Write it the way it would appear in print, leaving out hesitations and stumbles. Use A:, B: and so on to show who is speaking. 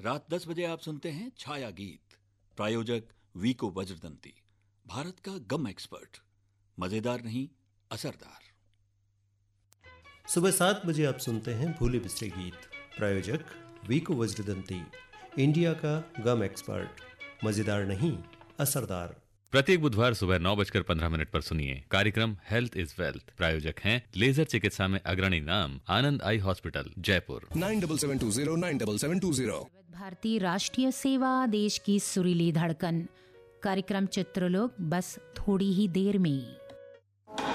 A: रात 10 बजे आप सुनते हैं छाया गीत। प्रायोजक वीको वज्रदंती, भारत का गम एक्सपर्ट। मजेदार नहीं, असरदार।
B: सुबह 7 बजे आप सुनते हैं भूले बिसरे गीत। प्रायोजक वीको वज्रदंती, इंडिया का गम एक्सपर्ट। मजेदार नहीं, असरदार।
C: प्रत्येक बुधवार सुबह 9:15 पर सुनिए कार्यक्रम हेल्थ इज वेल्थ। प्रायोजक हैं लेजर चिकित्सा में अग्रणी नाम आनंद आई हॉस्पिटल, जयपुर।
D: 9772097720।
E: भारतीय राष्ट्रीय सेवा, देश की सुरीली धड़कन। कार्यक्रम चित्रलोक बस थोड़ी ही देर में।